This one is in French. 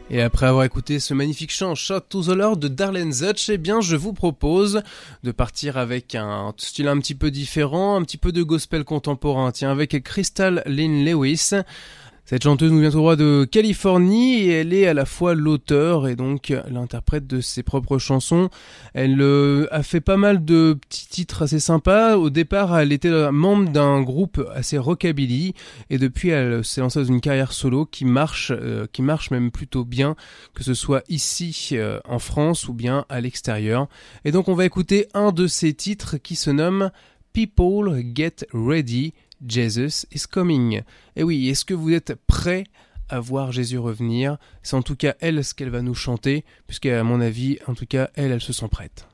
Et après avoir écouté ce magnifique chant Shout to the Lord de Darlene Zutch, eh bien je vous propose de partir avec un style un petit peu différent, un petit peu de gospel contemporain, tiens, avec Crystal Lynn Lewis. Cette chanteuse nous vient tout droit de Californie et elle est à la fois l'auteur et donc l'interprète de ses propres chansons. Elle a fait pas mal de petits titres assez sympas. Au départ, elle était membre d'un groupe assez rockabilly et depuis, elle s'est lancée dans une carrière solo qui marche même plutôt bien, que ce soit ici en France ou bien à l'extérieur. Et donc, on va écouter un de ses titres qui se nomme People Get Ready. Jesus is coming. Et oui, est-ce que vous êtes prêts à voir Jésus revenir ? C'est en tout cas elle ce qu'elle va nous chanter, puisqu'à mon avis, en tout cas, elle se sent prête.